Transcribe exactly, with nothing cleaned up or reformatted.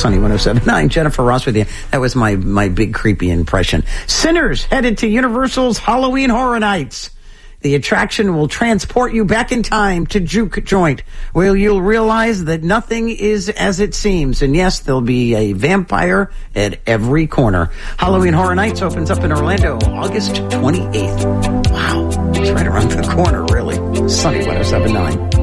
Sunny one oh seven point nine. Jennifer Ross with you. That was my, my big creepy impression. Sinners headed to Universal's Halloween Horror Nights. The attraction will transport you back in time to Juke Joint, where you'll realize that nothing is as it seems. And yes, there'll be a vampire at every corner. Halloween Horror Nights opens up in Orlando August twenty-eighth. Wow, it's right around the corner, really. Sunny one oh seven point nine.